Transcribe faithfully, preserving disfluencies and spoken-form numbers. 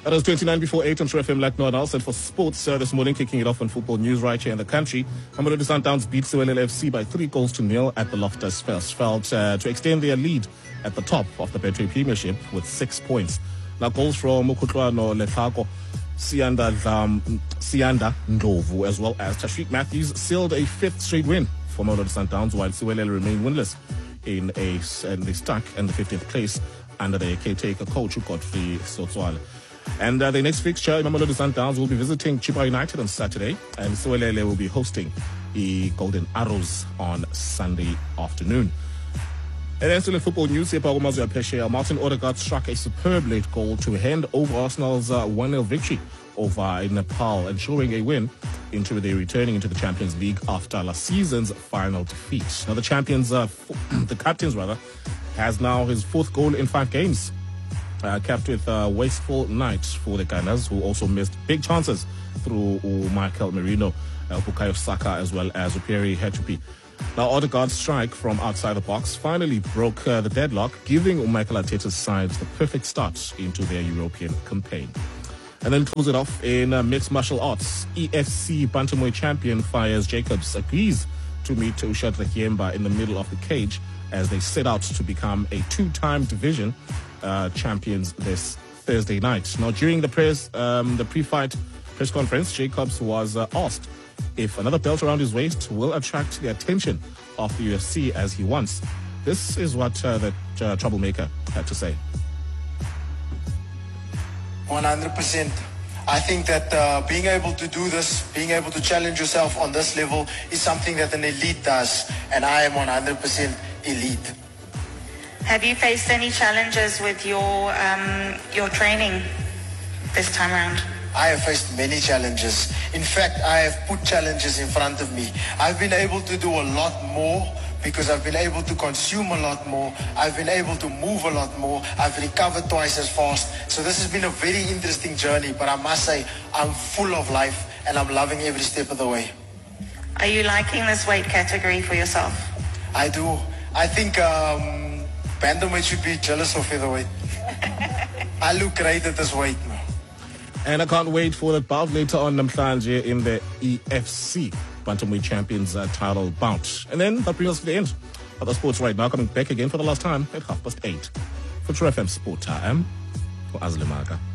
That was twenty-nine before eight on True F M Black North. Set for sports uh, this morning, kicking it off on football news right here in the country. Mamelodi Sundowns beat Sewelele F C by three goals to nil at the Loftus Versfeld uh, to extend their lead at the top of the Betway Premiership with six points. Now, goals from Mukhutlwano Letlhako, Sianda, um, Sianda Ndlovu, as well as Tashreeq Matthews, sealed a fifth straight win for Mamelodi Sundowns, while Sewelele remain winless in a and they stuck in the fifteenth place under their caretaker coach Godfrey Sotswale. And uh, the next fixture, Mamelodi Sundowns will be visiting Chippa United on Saturday, and Sewelele will be hosting the Golden Arrows on Sunday afternoon. And then still in football news, Martin Odegaard struck a superb late goal to hand over Arsenal's uh, one nil victory over Nepal, ensuring a win into the returning into the Champions League after last season's final defeat. Now the champions, uh, the captains rather, has now his fourth goal in five games. Uh, capped with a uh, wasteful night for the Gunners, who also missed big chances through uh, Michael Merino, uh, Bukayo Saka, as well as Uperi Hetupi. Now, Odegaard's strike from outside the box finally broke uh, the deadlock, giving Michael Arteta's side the perfect start into their European campaign. And then close it off in uh, mixed martial arts. E F C Bantamweight champion Fires Jacobs agrees to meet Ushat Rekiemba in the middle of the cage as they set out to become a two-time division uh, champions this Thursday night. Now, during the press, um, the pre-fight press conference, Jacobs was uh, asked if another belt around his waist will attract the attention of the U F C as he wants. This is what uh, the uh, troublemaker had to say. one hundred percent. I think that uh, being able to do this, being able to challenge yourself on this level is something that an elite does, and I am one hundred percent elite. Have you faced any challenges with your um, your training this time around? I have faced many challenges. In fact, I have put challenges in front of me. I've been able to do a lot more because I've been able to consume a lot more. I've been able to move a lot more. I've recovered twice as fast. So this has been a very interesting journey, but I must say I'm full of life and I'm loving every step of the way. Are you liking this weight category for yourself? I do. I think um, bantamweight should be jealous of featherweight. I look great at this weight now. And I can't wait for that bout later on Namhlanje in the E F C Bantamweight Champions uh, title bout. And then that brings us to the end of the sports right now, coming back again for the last time at half past eight. For True F M Sport Time, for Azlimaga.